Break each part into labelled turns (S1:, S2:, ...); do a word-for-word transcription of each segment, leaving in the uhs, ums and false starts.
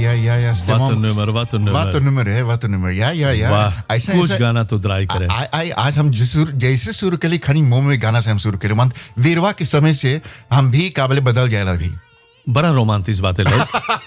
S1: ja, ja, ja.
S2: Wat een nummer, wat een nummer.
S1: Wat een nummer है, wat een nummer. या या या.
S2: ऐसा कुछ गाना तो ट्राई करें.
S1: आई आज हम जैसे शुरू के लिए खनी मुंह में गाना से हम शुरू करें मन वीरवा के समय से हम भी काबिल बदल जाएगा भी.
S2: बड़ा रोमांटिक बात है लोग.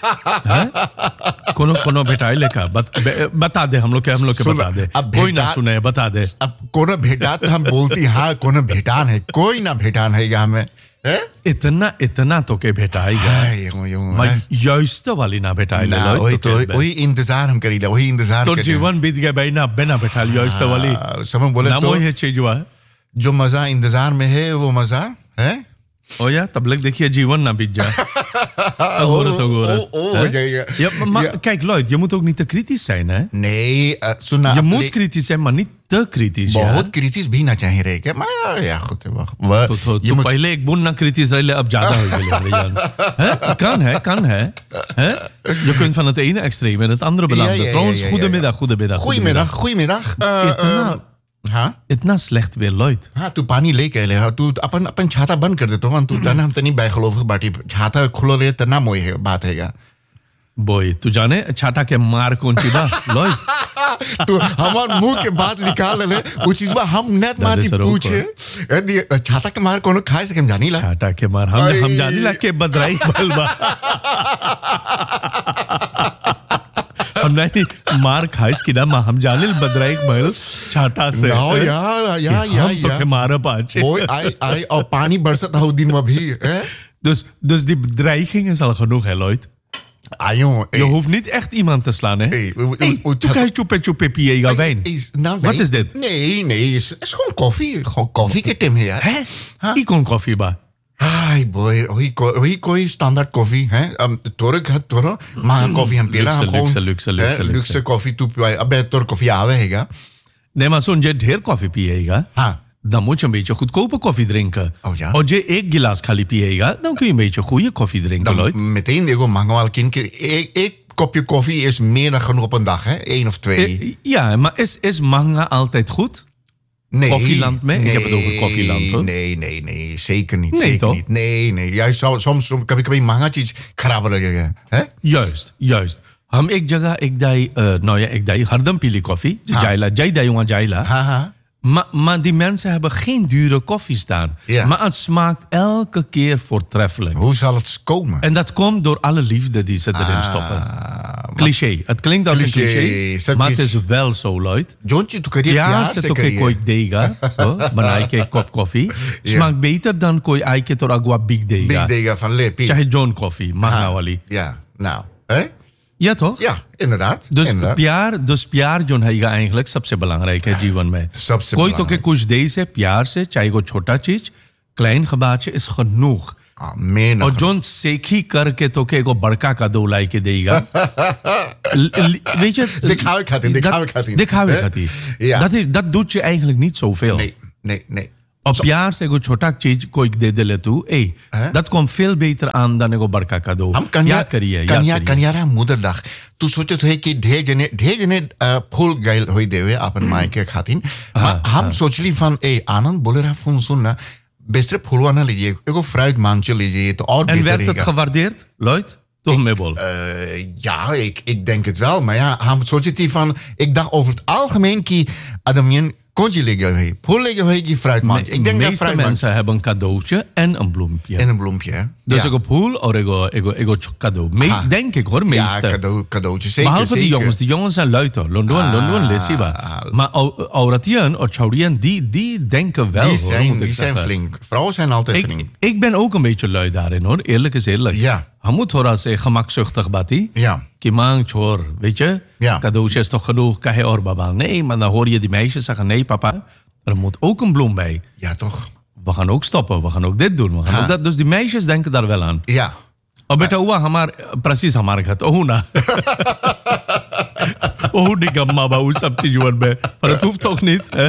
S2: कोनो कोनो भेटाई लेका बत, बता दे हम लोग के हम लोग के बता दे. कोई ना सुने बता दे.
S1: अब कोनो भेटा तो हम बोलती हाँ कोनो भेटान है कोई ना भेटान है यहाँ में.
S2: इतना इतना तो के भेटाएगा मैं juiste वाली ना भेटाएगा
S1: ना वही तो वही इंतजार हम करेंगे वही इंतजार
S2: तो जीवन बीत गया भाई ना बिना भेटा juiste वाली
S1: समझ बोले
S2: तो वही चीज हुआ
S1: जो मजा इंतजार में है वो मजा है
S2: ओ या तब लग देखिए जीवन ना बीत जाए अगोरत अगोरत ja maar kijk Lloyd je moet ook niet te kritisch zijn hè
S1: nee सुना
S2: je moet kritisch zijn maar niet te kritisch
S1: बहुत kritisch भी ना चाहिए रहे क्या मैं या खुद वह
S2: तो तो तो पहले एक बुन ना kritisch रहे अब ज्यादा हो गया hè kan hè kan hè hè je kunt van het ene extreem in het andere belanden trouwens goedemiddag goedemiddag
S1: goedemiddag goedemiddag हाँ
S2: इतना slecht weer Lloyd
S1: हाँ तू पानी लेके ले तू अपन अपन छाता बंद कर दे तो वन तू जाने हम तनी बैखलोफ बाटी छाता खुलो ले तना मोई है बात हैगा
S2: बॉय तू जाने छाता के मार कौन सी बात Lloyd
S1: तू हमार मुंह के बात निकाल ले वो चीज बा हम नेट माती पूछे ए छाता के मार कोनो खाए सके हम जानी ला
S2: छाता के मार हम हम जानी ला के बदराई बलबा हम नहीं मार खाइस की ना हम जाने बदराई बल छाता से
S1: ना या या या
S2: हम तो के मार पाचे
S1: ओए आई आई और पानी बरसत हौ दिन में भी
S2: dus dus die bedreiging is al genoeg hè Lloyd
S1: Ajo,
S2: je hoeft niet echt iemand te slaan, hè?
S1: Hey,
S2: toen kan je chupe chupe piega wijn. Wat is dit?
S1: Nee, nee, het is gewoon koffie. Gewoon koffie ke tim hier.
S2: Hè? Ik kon koffie ba.
S1: Ai boy, hoi hoi कोई standaard koffie, hè? Um, tork het toro, maar koffie हम पीला हम
S2: luxe luxe luxe
S1: luxe koffie तू पिवाए अबे तोर koffie आवेगा.
S2: Nee, maar zo'n je ढेर koffie पिएगा.
S1: हाँ.
S2: Dan moet je een beetje goedkope koffie drinken.
S1: Oh ja?
S2: Als je één glas खाली पिएगा, dan kun je een beetje goede koffie drinken, Lloyd.
S1: Meteen ego mango kind één kopje koffie is meer dan genoeg op een dag, hè? Eén of twee.
S2: Eh, ja, maar is, is manga altijd goed?
S1: Nee.
S2: Koffieland mee?
S1: Nee,
S2: ik heb het over koffieland, hoor.
S1: Nee, nee, nee. Zeker niet.
S2: Nee,
S1: zeker
S2: toch?
S1: niet. Nee, nee. Juist soms, soms कभी कभी manga चीज खराब लगेगा, hè?
S2: Juist, juist. हम एक जगह एक दाई nou ja, ik daai hardem pili koffie. Jaila, jai daai jongen jaila.
S1: Ha ha.
S2: Maar, maar die mensen hebben geen dure koffie staan.
S1: Ja.
S2: Maar het smaakt elke keer voortreffelijk.
S1: Hoe zal het komen?
S2: En dat komt door alle liefde die ze erin
S1: Ah,
S2: stoppen. Cliché. Het klinkt als
S1: cliché.
S2: een cliché, maar het is wel zo, Lloyd.
S1: Jontje, tu karier
S2: Ja,
S1: प्यार
S2: से
S1: से
S2: तो के
S1: करिए.
S2: कोई देगा, बनाए के cup coffee smart beter dan कोई आई के तो agua big
S1: Big
S2: देगा.
S1: Dega van Lepi.
S2: चाहे John koffie, महंगा वाली.
S1: Ja, nou, hè?
S2: Ja toch?
S1: Ja, inderdaad.
S2: Dus
S1: inderdaad.
S2: प्यार dus प्यार जो है eigenlijk सबसे belangrijk है जीवन में.
S1: सबसे
S2: कोई तो के
S1: belangrijk.
S2: कुछ दे से प्यार से चाहे वो छोटा चीज klein gebaatje is genoeg.
S1: Ah, meer nog.
S2: और जोन सेखी करके तो के को बड़का का दो लाई के देगा. Weet je?
S1: दिखावे खातिर, दिखावे खातिर.
S2: दिखावे खातिर.
S1: Ja.
S2: Dat is dat doet je eigenlijk niet zoveel.
S1: Nee, nee, nee.
S2: Op jaar से को छोटा चीज कोई दे दे ले तू ए dat komt veel beter aan dan एगो बड़का का दो.
S1: हम कन्या
S2: याद करिए
S1: कन्या
S2: याद
S1: कन्यारा मुदरदाग तू सोचत है कि ढेर जने ढेर जने फूल गइल होई देवे अपन माई के खातिर हम सोचली फन ए आनंद बोले रहा फोन सुन ना बेस्टर फूलवा ना लीजिए एगो फ्राइड मांचो लीजिए तो और
S2: En
S1: beter
S2: werd het
S1: रहेगा.
S2: gewaardeerd, Lloyd? Toch mee bol.
S1: Uh, ja, ik, ik denk het wel. Maar ja, हम सोचे थी van ik dacht over het algemeen कि आदमियन कोंजी लेगे है फूल लेगे है कि फ्राइड मांच ik
S2: De
S1: denk dat
S2: meeste
S1: fried मांच
S2: mensen hebben een cadeautje en een bloempje.
S1: en een bloempje hè.
S2: Dus
S1: ja.
S2: ik op pool of ik op ik op ik op cadeau. Me, denk ik hoor,
S1: Ja,
S2: meeste.
S1: cadeau, cadeautje zeker.
S2: Behalve die
S1: zeker.
S2: jongens, die jongens zijn luid hoor. London,
S1: Ah.
S2: London, lesiba. Maar Auratian of Chaurian, die, die denken wel
S1: Die
S2: hoor,
S1: zijn,
S2: moet ik
S1: die zijn
S2: zeggen.
S1: flink. Vrouwen zijn altijd
S2: Ik,
S1: flink.
S2: ik ben ook een beetje lui daarin hoor, eerlijk is eerlijk.
S1: Ja.
S2: Hij moet hoor als gemakzuchtig bati.
S1: Ja.
S2: Kimang chor, weet je?
S1: Ja.
S2: Cadeautje is toch genoeg, kan je oor baba. Nee, maar dan hoor je die meisjes zeggen, nee papa, er moet ook een bloem bij.
S1: Ja, toch?
S2: We gaan ook stoppen, we gaan ook dit doen. We gaan ook dat. Dus die meisjes denken daar wel aan.
S1: Ja.
S2: Oh, beta huwa hamar precies hamar gehad. Oh na. Oh die gamma ba ons op जीवन में. Maar dat hoeft toch niet. Hè?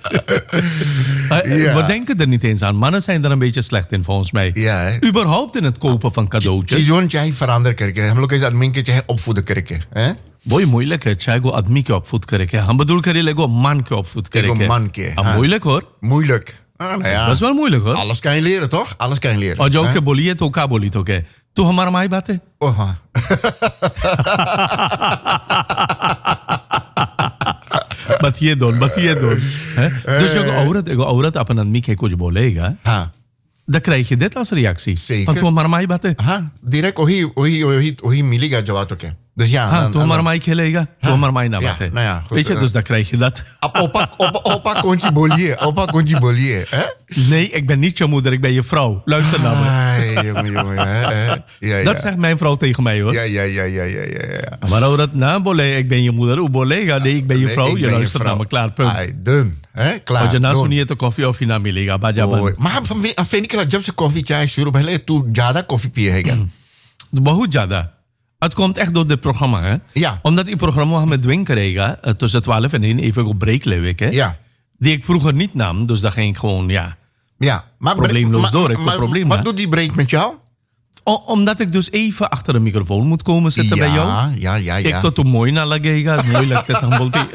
S1: Ja.
S2: We denken er niet eens aan. Mannen zijn er een beetje slecht in volgens mij.
S1: Ja, hè?
S2: Überhaupt in het kopen van cadeautjes.
S1: जीवन चाहे फरांदर करके हम लोग के आदमी के चाहे opvoeden करके हैं
S2: Boy moeilijk है चाहे को आदमी के opvoed करके हम बदल करे लेगो man के opvoed
S1: Ego
S2: करके.
S1: man के,
S2: Ah,
S1: हाँ.
S2: moeilijk hoor.
S1: moeilijk ah, nou ja.
S2: Dat is wel moeilijk hoor.
S1: alles kan je leren toch alles kan je leren
S2: और जो
S1: हैं?
S2: के बोलिए तो क्या बोली तो के तू हमारा माई बात है
S1: oh, हाँ.
S2: बट ये दोन बट ये दोन dus een औरत एगो औरत अपन आदमी के कुछ बोलेगा
S1: हाँ
S2: dan krijg je dit als reactie.
S1: Zeker.
S2: Van toen maar mij batte.
S1: हाँ direct वही वही वही वही मिलेगा जवाब तो क्या dus ja
S2: हाँ
S1: dan-
S2: toen
S1: dan-
S2: maar mij खेलेगा toen maar mij na
S1: Ja,
S2: batte.
S1: nou ja, goed,
S2: Weet je,
S1: eh.
S2: dus dan krijg je dat.
S1: Op- opa opa opa konji bolie opa konji bolie hè
S2: Nee, ik ben niet je moeder, ik ben je vrouw. Luister naar me.
S1: Ai jongen jongen hè hè. ja
S2: Dat
S1: ja
S2: zegt mijn vrouw tegen mij hoor.
S1: ja ja ja ja ja ja ja
S2: Maar hoe dat na bole, ik ben je moeder. Hoe bolega? Nee, ik ben je
S1: Nee,
S2: vrouw.
S1: ik
S2: Je
S1: ben je
S2: luistert
S1: vrouw.
S2: naar me, klaar, punt.
S1: Ai dun hè klaar
S2: Als je naast
S1: dun.
S2: me niet de koffie of je naar milega, bajaban.
S1: ओए, मां हम फिर निकला जब से कॉफी चाय शुरू पहले तू ज्यादा कॉफी पिए है क्या
S2: बहुत ज्यादा. Het komt echt door dit programma, hè?
S1: Ja.
S2: Omdat die programma met Dwing kregen, uh, tussen twaalf en één, even op break leef ik, hè?
S1: Ja.
S2: Die ik vroeger niet nam, dus dan ging ik gewoon, ja.
S1: Ja, maar
S2: Probleemloos
S1: maar-
S2: door, ik heb
S1: maar
S2: probleem,
S1: Wat
S2: hè?
S1: doet die break met jou?
S2: O, omdat ik dus even achter de microfoon moet komen zitten bij jou.
S1: Ja, ja, ja, ja.
S2: Ik tot een mooi naar lagega, mooi lijkt het aan bolti.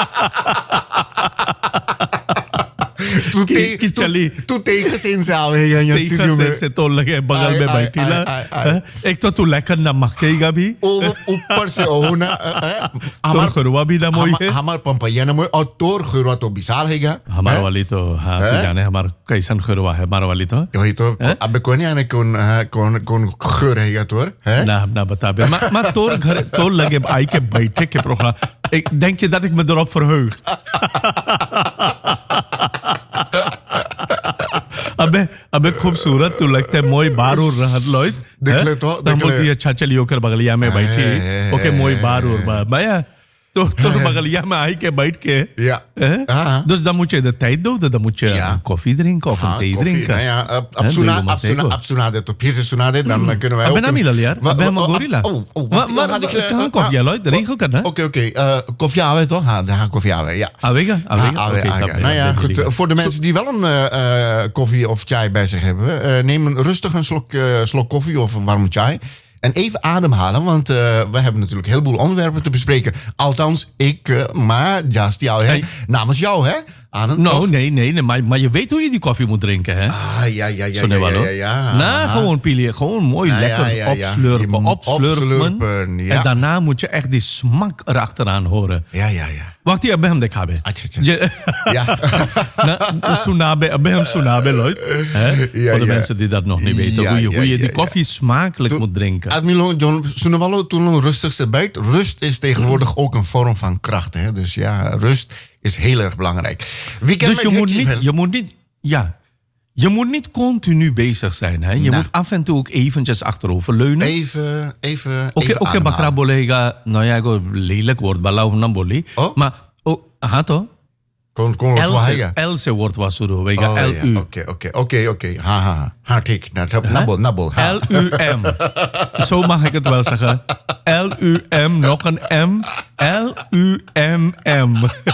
S1: तू
S2: कि-
S1: ते-
S2: कि
S1: तू-
S2: चली।
S1: तू tegenzin से आवे है यहाँ
S2: Tegen
S1: स्टूडियो में
S2: से से तो लगे बगल
S1: आए,
S2: में
S1: आए,
S2: बैठी
S1: आए,
S2: ना
S1: आए, आए।
S2: हैं? एक तो तू लेकर ना मक्केगा भी
S1: ओ ऊपर से ओ ना
S2: तोर खरवा भी ना मोई है
S1: हमार पंपैया ना मोई और तोर खरवा तो विशाल हैगा
S2: हमारा वाली तो हाँ तो
S1: हैं?
S2: जाने हमारा कैसन खरवा है हमारा वाली तो
S1: वही तो अब कौन आने कौन हाँ, कौन कौन खर हैगा तोर है
S2: ना ना बता बे maar, maar toor घर toor लगे आई के बैठे के programma ik denk je dat ik me erop verheug अबे अबे खूबसूरत तू लगता है मोई बार और रहत लोई
S1: देख ले तो, देख ले।
S2: ये अच्छा चली होकर बगलिया में बैठी
S1: है,
S2: ओके मोई बार और भैया तो तो बगलिया में आई के बैठ के
S1: Ja.
S2: hè?
S1: Ah.
S2: Dus dan moet je de tijd doden, dan moet je
S1: Ja.
S2: een koffie drinken of een
S1: हाँ,
S2: thee
S1: coffee,
S2: drinken.
S1: nou ja, अब अब
S2: Hè,
S1: सुना
S2: doe je maar
S1: अब सुना
S2: zeker.
S1: अब सुना दे तो फिर से सुना दे dan kunnen wij
S2: Ik
S1: ook
S2: ben
S1: een-
S2: Amila Liar,
S1: Wa-
S2: ik ben
S1: wa-
S2: Magorilla.
S1: Oh, oh,
S2: Maar-
S1: wacht,
S2: maar
S1: had ik, eh,
S2: kan
S1: ah,
S2: koffie,
S1: ah,
S2: Lloyd, de regel kan, hè?
S1: Oké, oké. eh, Koffie Awe toch? Ja, dan gaan koffie Awe, ja.
S2: Avega?
S1: Ah,
S2: Avega?
S1: Awe,
S2: Oké,
S1: Awe.
S2: dat ben
S1: Nou
S2: je,
S1: ja,
S2: dat ben
S1: goed.
S2: je
S1: eh,
S2: lief.
S1: Voor de mensen die wel een eh, eh, koffie of chai bij zich hebben, eh, neem een rustig een slok, eh, slok koffie of een warme chai. En even ademhalen, want eh, we hebben natuurlijk een heleboel onderwerpen te bespreken. Althans, ik, eh, maar juist jou, hè?
S2: Hey.
S1: Namens jou, hè? Aan
S2: Nou, nee, nee, nee maar, maar je weet hoe je die koffie moet drinken, hè?
S1: Ah, ja, ja, ja,
S2: Zo
S1: ja,
S2: wel,
S1: ja,
S2: hoor.
S1: ja, ja.
S2: Nou,
S1: Aha.
S2: gewoon pilie, gewoon mooi
S1: Ja,
S2: lekker
S1: ja, ja, ja.
S2: opslurpen,
S1: Je moet
S2: opslurpen.
S1: opslurpen, ja.
S2: En daarna moet je echt die smak erachteraan horen.
S1: Ja, ja, ja.
S2: Wacht hier, abbe hem de kabe.
S1: अच्छा, अच्छा.
S2: Je-
S1: Ja.
S2: Na, sunabe, abbe hem sunabe, Lloyd. Hè?
S1: Ja,
S2: Voor de
S1: ja.
S2: mensen die dat nog niet weten.
S1: Ja,
S2: hoe je,
S1: ja,
S2: hoe je
S1: ja,
S2: die
S1: ja.
S2: koffie smakelijk moet drinken.
S1: Admilo John Sunawalo toen een rustigste bijt. Rust is tegenwoordig ook een vorm van kracht. Hè? Dus ja, rust is heel erg belangrijk. Weekend
S2: Dus je
S1: met
S2: moet,
S1: Ricky
S2: niet,
S1: Vel-
S2: je moet niet, ja, je moet niet continu bezig zijn. Hè? Je
S1: Nou.
S2: moet af en toe ook eventjes achteroverleunen.
S1: Even, even,
S2: Oké,
S1: even
S2: oké,
S1: ademhalen.
S2: bakra bolega, nou ja, go lelijk woord, bala nam boli.
S1: Oh?
S2: Maar, oh, aha toch?
S1: Kon, kon wat
S2: L
S1: wahega.
S2: se, L se woord was zo, wega,
S1: Oh,
S2: L
S1: ja.
S2: U.
S1: Oké, oké, oké, oké. Ha, ha, ha. Ha, tik. Nou, tap- Nabbel, nabbel. ha.
S2: L U M. Zo mag ik het wel zeggen. L U M, nog een M. L U M M.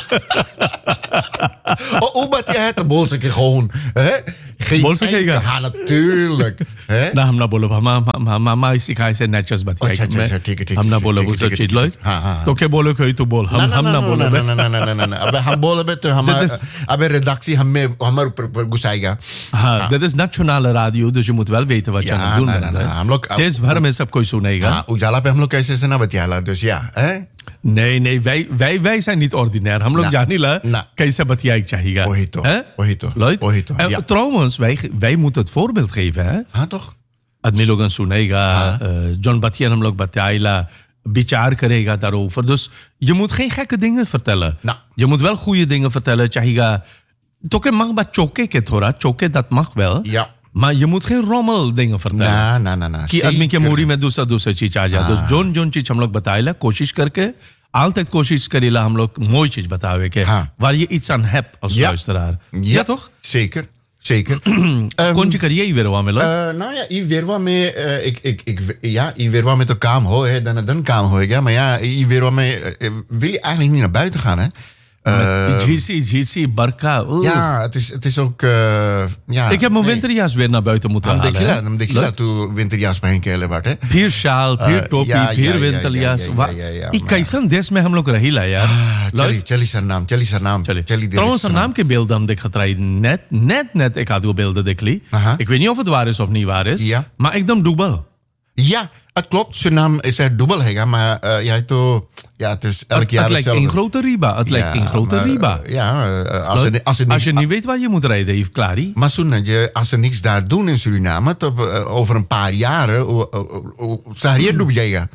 S1: Oh, oh, maar jij hebt de bolse gewoon. Hè? Geen
S2: Bolse
S1: enkel-
S2: kega.
S1: Ja, natuurlijk. Hè?
S2: Na हम ना बोलो ma ma ma ma इसी खाए से नेचर्स
S1: अच्छा, अच्छा,
S2: बतियाई
S1: अच्छा, ठीक है, ठीक है,
S2: हम ना
S1: ठीक है,
S2: बोलो
S1: ठीक है,
S2: वो सब
S1: ठीक है,
S2: चीज
S1: ठीक है।
S2: लोग
S1: हाँ, हाँ, हाँ।
S2: तो के बोलो कोई तो बोल हम हम ना बोलो
S1: ना ना ना ना ना ना ना अबे हम बोले बे तो हम
S2: Dit is-
S1: अबे redactie हमें हमारे ऊपर ऊपर गुस्साएगा
S2: हाँ dit is nationale radio dus je moet wel weten wat je
S1: Ja,
S2: aan het doen
S1: nee,
S2: bent
S1: nee,
S2: hè.
S1: nee, हम लोग
S2: देश भर में सब कोई सुनेगा
S1: हाँ उजाला पे हम लोग कैसे से ना बतियाला dus ja hè
S2: nee nee wij wij wij zijn niet ordinair हम लोग
S1: ना,
S2: जानिला
S1: ना।
S2: कैसे बतियाई चाहिए
S1: वही तो,
S2: hè?
S1: वही तो,
S2: Lloyd?
S1: वही तो,
S2: En
S1: ja.
S2: trouwens wij wij moeten het voorbeeld geven hè
S1: हाँ toch
S2: आदमी लोग सुनेगा John Batien हम लोग बताएगा विचार करेगा daarover dus je moet geen gekke dingen vertellen
S1: Nou.
S2: je moet wel goede dingen vertellen चाहिएगा तो के mag ba choke के थोड़ा choke dat mag wel
S1: Ja.
S2: maar je moet geen rommel dingen vertellen
S1: ना ना ना ना
S2: कि आदमी के
S1: zeker.
S2: मूरी में दूसरा दूसरा चीज आ जाए तो जोन जोन चीज हम लोग बताएला कोशिश करके altijd कोशिश करेला हम लोग mooi चीज बतावे के
S1: हाँ.
S2: waar je iets aan hebt als
S1: Ja.
S2: luisteraar
S1: ja
S2: ja toch
S1: zeker zeker
S2: kon je carrière weer wel
S1: Uh, nou ja, i verwa में uh, ik ik ik ja i verwa में तो काम हो है dan dan काम होएगा maar ja i verwa में uh, wil je eigenlijk niet naar buiten gaan hè Uh,
S2: झीसी झीसी बरखा oeh.
S1: ja het is het is ook uh, ja
S2: Ik heb mijn
S1: nee.
S2: winterjas weer naar buiten moeten
S1: हम
S2: halen.
S1: देखिला
S2: hè.
S1: हम देखिला तू winterjas पहन के ले बाटे
S2: फिर शाल फिर
S1: Uh,
S2: टोपी
S1: या,
S2: फिर
S1: या, या,
S2: विंटरयास
S1: या, या,
S2: वाह,
S1: या, या,
S2: ये
S1: मैं-
S2: कैसन देश में हम लोग रहीला यार
S1: चली चली सर नाम चली सर नाम
S2: चलिए
S1: चली
S2: trouwens zijn naam के beelden हम देखा try net net net ik had uw beelden देख ली
S1: Aha.
S2: ik weet niet of het waar is of niet waar is
S1: Ja.
S2: maar ik dan dubbel
S1: ja Het klopt, Suriname is er dubbel hega, maar uh, ja, to, ja, het is elk
S2: Het,
S1: jaar
S2: het lijkt
S1: hetzelfde.
S2: één grote riba. Het lijkt
S1: Ja,
S2: één grote
S1: maar,
S2: riba.
S1: uh, ja, uh, als, er, als, er niks,
S2: Als je niet weet waar je moet rijden, heeft Clary.
S1: maar Soenatje, als ze niks daar doen in Suriname, tot, uh, over een paar jaren, Saharië doe je.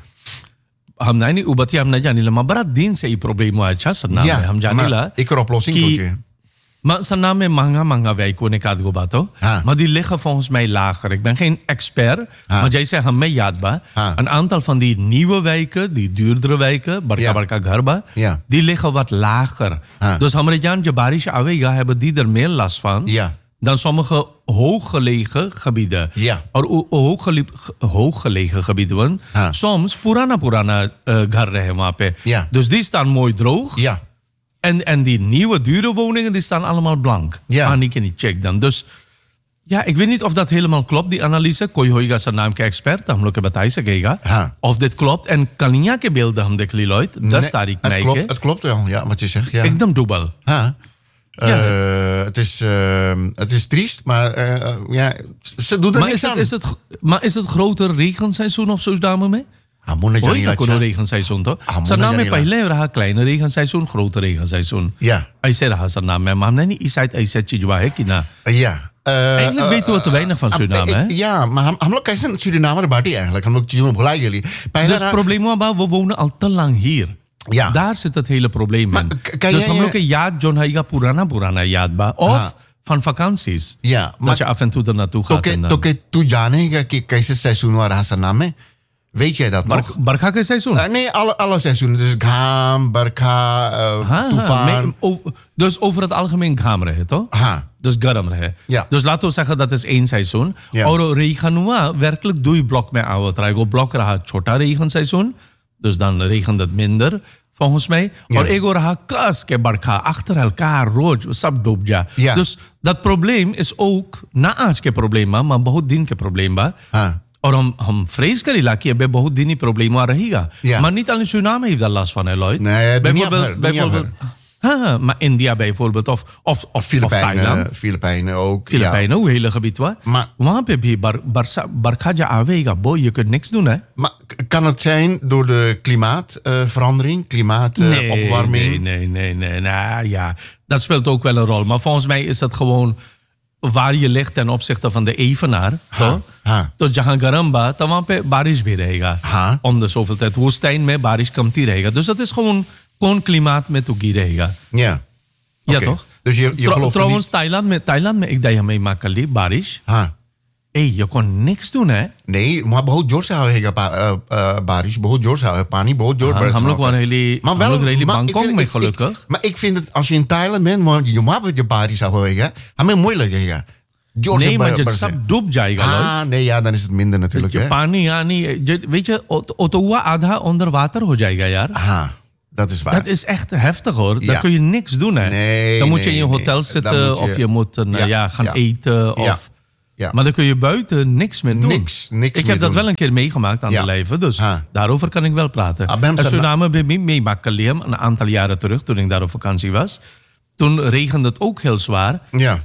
S2: हम नहीं उबती हम नहीं जानी ला मबरा दिन से ये प्रॉब्लम हुआ अच्छा सन्ना में हम जानी ला
S1: ik er oplossing
S2: कि-
S1: voor je.
S2: maar sannam में महंगा महंगा wijken ने काद गो बातो
S1: हाँ.
S2: maar die liggen volgens mij lager. Ik ben geen expert,
S1: हाँ.
S2: maar jij zegt हम में याद बा
S1: हाँ.
S2: een aantal van die nieuwe wijken, die duurdere wijken, barka
S1: Ja.
S2: barka घर बा,
S1: Ja.
S2: die liggen wat lager.
S1: हाँ.
S2: Dus हमरे जान जब बारिश आवेगा hebben die er meer last van.
S1: Ja.
S2: Dan sommige hooggelegen gebieden.
S1: Ja.
S2: और उ- hooggele- hooggelegen gebieden,
S1: हाँ.
S2: soms purana purana uh, घर रहे वहाँ पे.
S1: Ja.
S2: Dus die staan mooi droog.
S1: Ja.
S2: En, en die nieuwe dure woningen, die staan allemaal blank.
S1: Ja.
S2: Maar ik kan niet check dan. Dus ja, ik weet niet of dat helemaal klopt, die analyse. Kooi hoiga zijn naam ke expert, dan moet ik het hij zeggen.
S1: हाँ.
S2: Of dit klopt. En kan je ke beelden hem de kliloid, dat
S1: Nee,
S2: staat ik
S1: het
S2: mee.
S1: klopt, het klopt wel, ja, wat je zegt. Ja.
S2: Ik dan dubbel.
S1: Ha. Uh,
S2: Ja.
S1: het, is, uh, het is triest, maar uh, ja, ze doen er
S2: Maar
S1: niks
S2: is, het,
S1: aan.
S2: is, het, maar is het groter regenseizoen of zo dame mee?
S1: Hamon het
S2: Hoi,
S1: niet
S2: dat kon een
S1: laten.
S2: regenseizoen toch?
S1: Ah,
S2: Zijn naam
S1: moet
S2: is
S1: je niet
S2: pahile raha kleine regenseizoen, grote regenseizoen.
S1: Ja,
S2: Hij zei raha zijn naam, maar nee niet isait hij zet je jwa hek na.
S1: ja. Uh,
S2: Eigenlijk weten we te weinig van Suriname, hè?
S1: Ja, maar ham, ham look kijken Suriname de bati eigenlijk. Ham look zien gelijk jullie.
S2: Dus het probleem was, we wonen al te lang hier.
S1: Ja.
S2: Daar zit het hele probleem
S1: Maar
S2: in.
S1: k- kan
S2: Dus
S1: jij-
S2: हम लोग के याद जो है purana purana याद बा of
S1: हाँ.
S2: van vakanties.
S1: Ja, maar
S2: Dat je af en toe er naartoe
S1: तो
S2: gaat.
S1: के
S2: en dan-
S1: तो के तू जानेगा कि कैसे seizoen waar रहा सनाम में? Weet jij dat nog?
S2: Bar- Barka ke seizoen.
S1: Uh, nee, alle, alle seizoenen. Dus Gham, Barka, uh,
S2: Ha, ha,
S1: Toefaan.
S2: mee- o- Dus over het algemeen gaan we toch?
S1: Ha.
S2: Dus garam rehe.
S1: Ja.
S2: Dus laten we zeggen dat is één seizoen.
S1: Ja.
S2: Oro regenua werkelijk doe je blok met oude traigo. Blok raha chota regenseizoen. Dus dan regent het minder. Volgens mij.
S1: Ja.
S2: Or ego raha kas ke barka achter elkaar rood sab doobja.
S1: Ja.
S2: Dus dat probleem is ook na aaj ke probleem ba, maar बहुत दिन के probleem ba.
S1: Ha.
S2: और हम हम फ्रेज करेला कि अबे बहुत दिन ही प्रॉब्लम आ रहेगा
S1: Ja.
S2: maar niet alleen Suriname heeft daar last van, hè, Lloyd?
S1: Nee, het is niet
S2: bijvoorbeeld,
S1: abhar, niet
S2: bijvoorbeeld ha, maar India bijvoorbeeld of of of, of
S1: Filipijnen,
S2: Thailand,
S1: Filipijnen ook.
S2: Filipijnen, hoe hele gebied was.
S1: Maar-
S2: वहाँ पे भी bar, barsa, barkha ja आवेगा, boy, je kunt niks doen, hè?
S1: Ja. Maar k- kan het zijn door de klimaatverandering, klimaatopwarming?
S2: nee, nee, nee, nee, nou ja, dat speelt ook wel een rol. Maar volgens mij is dat gewoon waar je ligt ten opzichte van de evenaar. toch?
S1: हाँ.
S2: तो जहाँ गर्म बा तो वहाँ पे बारिश भी रहेगा
S1: हाँ.
S2: om de zoveel tijd. woestijn में बारिश कमती रहेगा. Dus dat is gewoon gewoon klimaat met toegie रहेगा.
S1: Ja.
S2: Ja
S1: Oké.
S2: toch?
S1: Dus je, je
S2: Tro-
S1: gelooft er
S2: trouwens
S1: niet...
S2: Thailand में Thailand में एक day हमें makali बारिश.
S1: हाँ.
S2: Hey, je kon niks doen hè.
S1: Nee, maar बहुत जोर से आएगा बा- अ, अ, बारिश बहुत जोर से आएगा पानी बहुत जोर
S2: हाँ,
S1: बरस
S2: हम
S1: रहा
S2: लोग
S1: होता है।
S2: waren hele
S1: Maar
S2: हम
S1: wel,
S2: लोग really
S1: maar ik
S2: Bangkok
S1: vind-
S2: में
S1: ik-
S2: gelukkig.
S1: ik- Maar ik vind het, als je in Thailand bent, want je mag je baris hoega, hame moeilijk है जोर से
S2: Nee, maar
S1: बर-
S2: je
S1: बरसे।
S2: sab डूब जाएगा Lloyd.
S1: Ah, nee, ja, dan is het minder natuurlijk.
S2: Je
S1: Hè?
S2: पानी यानी je- weet je Ot- Ottawa आधा onder water हो जाएगा यार.
S1: Ah, dat is waar.
S2: Dat is echt heftig hoor.
S1: Ja.
S2: Dan kun je niks doen hè.
S1: Nee,
S2: dan moet je
S1: nee,
S2: in je
S1: nee.
S2: hotel
S1: Dan
S2: zitten
S1: moet je-
S2: of je moet uh,
S1: Ja,
S2: ja, gaan
S1: ja.
S2: eten. Of,
S1: Ja. Ja.
S2: Maar dan kun je buiten niks meer doen.
S1: Niks, niks
S2: ik
S1: meer
S2: heb dat
S1: doen.
S2: wel een keer meegemaakt aan
S1: Ja.
S2: de lijve. Dus
S1: Ha.
S2: daarover kan ik wel praten.
S1: Ah, bij hem
S2: En
S1: staat-
S2: Suriname ben ik meemaken Liam, een aantal jaren terug toen ik daar op vakantie was. Toen regende het ook heel zwaar.
S1: Ja.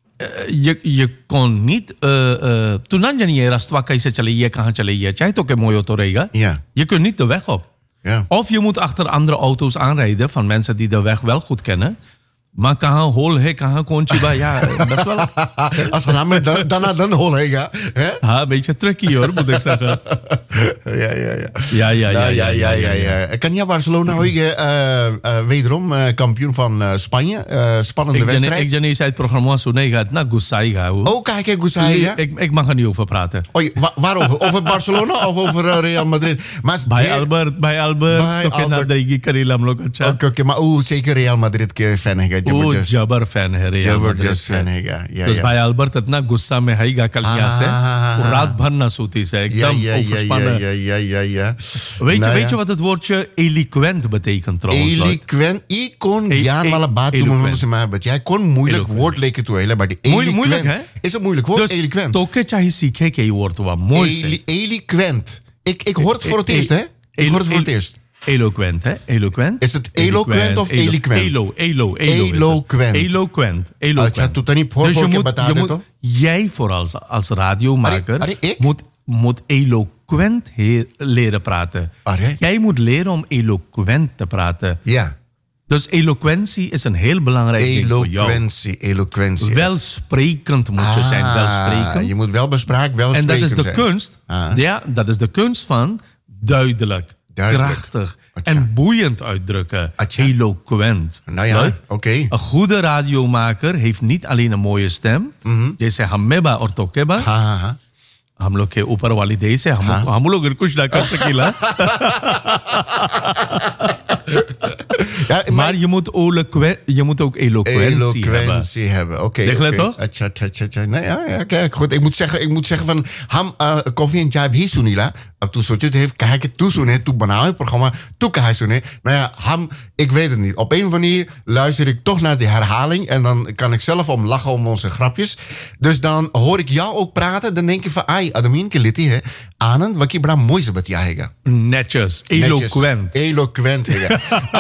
S2: je, je kon niet... Uh, uh, toen had je niet रास्ता कैसे चलिए कहाँ चलिए चाहे तो के mooi auto रहेगा.
S1: Ja.
S2: Je kunt niet de weg op.
S1: Ja.
S2: Of je moet achter andere auto's aanrijden van mensen die de weg wel goed kennen. Maar kahan hol he, kahan konchiba, ja, best wel.
S1: Als je nou met dan, daarna dan hol hè? Hè?
S2: Ha, een beetje tricky hoor, moet ik zeggen.
S1: Ja, ja, ja.
S2: Ja, ja, ja,
S1: ja, ja, ja, ja. Kan je Barcelona hoige uh, uh, wederom uh, kampioen van uh, Spanje? Uh, spannende
S2: Ik
S1: wedstrijd.
S2: ik niet uit het programma zo nee gaat naar Gusai
S1: Oh, kijk, ik hoe zei je?
S2: ik, ik mag er niet over praten.
S1: Oei, wa- waarover? Over Barcelona of over uh, Real Madrid? Maar
S2: Bij
S1: dit-
S2: Albert, bij Albert,
S1: Bij
S2: toch
S1: Albert.
S2: na degi kanila हम लोग अच्छा.
S1: Oké, oké, maar hoe zeker Real Madrid के fan है
S2: वो
S1: जबरदस्त
S2: जबर फैन है Real Madrid
S1: जबरदस्त
S2: से.
S1: fan है या
S2: तो
S1: या
S2: भाई अल्बर्ट इतना गुस्सा में है कल यहाँ से
S1: Ah.
S2: वो रात भर ना सोती से
S1: ja,
S2: एकदम
S1: ja, ja, ja,
S2: overspannen.
S1: ja, ja, ja, ja.
S2: Weet je,
S1: Nou
S2: weet
S1: ja.
S2: je wat het woordje eloquent betekent trouwens? Lloyd?
S1: Eloquent. Ik kon
S2: E-
S1: jaren
S2: e-
S1: wel een baat doen,
S2: eloquent.
S1: maar ze mij hebben. Jij kon moeilijk
S2: Eloquent.
S1: woord leken toe hele, maar die
S2: Moeilijk-
S1: eloquent.
S2: moeilijk, hè?
S1: Is een moeilijk woord,
S2: Dus
S1: eloquent.
S2: toke chahi सीखे के ये woord हुआ mooi से.
S1: Eli- Eloquent. Ik, ik hoor het voor het eerst, hè? Ik hoor het voor het eerst.
S2: Eloquent, hè? Eloquent.
S1: Is het eloquent of
S2: Elo-
S1: eloquent?
S2: Elo, elo, elo. is het.
S1: Eloquent.
S2: Eloquent.
S1: Ah,
S2: Eloquent.
S1: tja, doet dat niet voor-
S2: Dus je
S1: voor
S2: moet,
S1: keer
S2: je
S1: betaald,
S2: moet,
S1: toch?
S2: jij vooral als, als radiomaker
S1: Arie, arie, ik?
S2: moet moet eloquent he- leren praten.
S1: Alright.
S2: Jij moet leren om eloquent te praten.
S1: Ja.
S2: Dus eloquentie is een heel belangrijk ding voor jou.
S1: Eloquentie, eloquentie.
S2: Welsprekend moet je zijn, welsprekend.
S1: Je moet wel bespraakt, wel
S2: En dat is de
S1: zijn.
S2: kunst.
S1: Ah.
S2: Ja, dat is de kunst van duidelijk,
S1: Duidelijk.
S2: krachtig
S1: Atja.
S2: en boeiend uitdrukken.
S1: Atja.
S2: Eloquent.
S1: Nou ja,
S2: Right?
S1: oké. Okay.
S2: Een goede radiomaker heeft niet alleen een mooie stem. Je zegt hameba ortokeba.
S1: Ha, ha, ha.
S2: हम लोग के ऊपर वाली देश है हम हम लोग कुछ ना कर सकेला
S1: Ja,
S2: maar je moet, eloquen, je moet ook eloquentie,
S1: eloquentie hebben. Oké.
S2: Ligt het
S1: okay.
S2: toch?
S1: Acha, acha, acha, acha. Nee, ja, ja, kijk, goed. Ik moet zeggen, ik moet zeggen van हम uh, koffie en chai भी सुनी ला अब तू सोचे तो कहा कि तू सुने तू बनाओ programma तू कहा सुने nou ja हम ik weet het niet op een of andere manier luister ik toch naar de herhaling en dan kan ik zelf om lachen om onze grapjes dus dan hoor ik jou ook praten dan denk je van ai adamien ke liti hai Anand wat je bra mooi se batiyaega
S2: netjes eloquent
S1: eloquent हैगा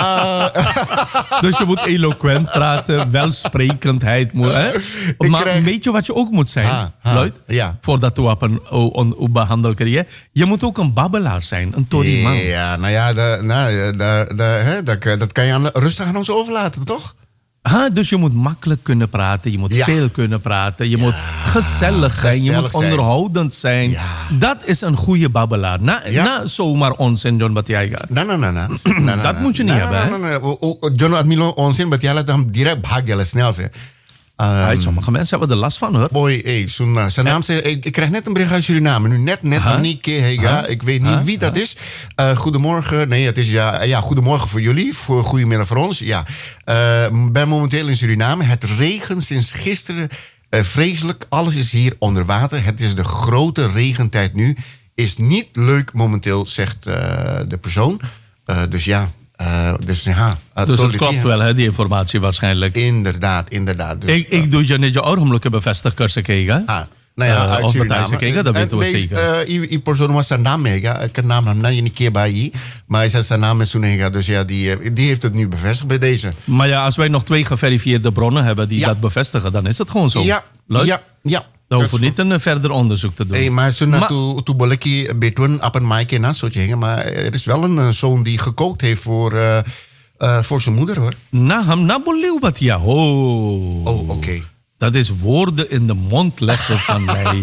S2: dus je moet eloquent praten welsprekendheid moet hè maar
S1: krijg...
S2: weet je wat je ook moet zijn
S1: ha, ha,
S2: Luid
S1: ja.
S2: voordat we op een on, behandeld krijgen je moet ook een babbelaar zijn een toriman
S1: ja nou ja da, nou, da, da, hè, dat, dat kan je aan, rustig aan ons overlaten toch
S2: Ha, dus je moet makkelijk kunnen praten, je moet
S1: ja.
S2: veel kunnen praten, je ja. moet gezellig zijn,
S1: gezellig
S2: je moet
S1: zijn.
S2: onderhoudend zijn.
S1: Ja.
S2: Dat is een goede babbelaar. Na,
S1: ja.
S2: na zomaar onzin, John Batiaga.
S1: Nee, nee, nee. nee.
S2: Dat moet je niet hebben, hè?
S1: John Admilo onzin Batiaga dan direct भाग gele snel zijn.
S2: Um, sommige mensen hebben er last van, hoor.
S1: Boy, hey, zo'n, zijn naam zei, ik, ik krijg net een bericht uit Suriname. Nu net, net, huh? niet keer, hey, huh? Ik weet niet huh? wie dat huh? is. Uh, goedemorgen, nee, het is ja, ja, goedemorgen voor jullie, voor goedemiddag voor ons. Ja, uh, ben momenteel in Suriname. Het regent sinds gisteren uh, vreselijk. Alles is hier onder water. Het is de grote regentijd nu. Is niet leuk momenteel, zegt uh, de persoon. Uh, dus ja. Uh, dus ja, uh,
S2: dus het klopt wel, hè, die informatie waarschijnlijk.
S1: Inderdaad, inderdaad. Dus,
S2: ik, ik doe je net je oorlog bevestigd cursus kijken.
S1: Ah, nou ja,
S2: uh,
S1: uit
S2: of
S1: Suriname.
S2: Kijken, dat weten we zeker.
S1: Die uh, persoon was zijn naam mega. Ik kan naam hem nou een keer bij je. Maar hij zegt zijn naam is Sunega. Dus ja, die, die heeft het nu bevestigd bij deze.
S2: Maar ja, als wij nog twee geverifieerde bronnen hebben die ja. dat bevestigen, dan is het gewoon zo.
S1: Ja,
S2: Leuk?
S1: ja, ja.
S2: Dan hoeven we niet een verder onderzoek te doen.
S1: Hey, maar zo na toe bolletjie betwen op een maaike na zo zeggen. Maar er is wel een zoon die gekookt heeft voor. Uh, Uh, voor zijn moeder, hoor.
S2: Nou, hem nabolieuw wat ja. Oh,
S1: oh oké. Okay.
S2: Dat is woorden in de mond leggen van mij.